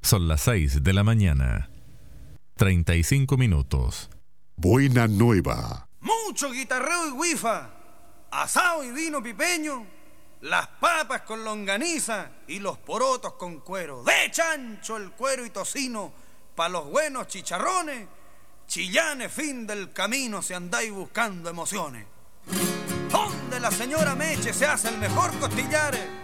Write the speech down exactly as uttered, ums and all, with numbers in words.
Son las seis de la mañana. treinta y cinco minutos. Buena nueva. Mucho guitarreo y guifa, asado y vino pipeño, las papas con longaniza y los porotos con cuero. De chancho el cuero y tocino, pa' los buenos chicharrones. Chillanes, fin del camino, si andáis buscando emociones. Donde la señora Meche se hace el mejor costillares,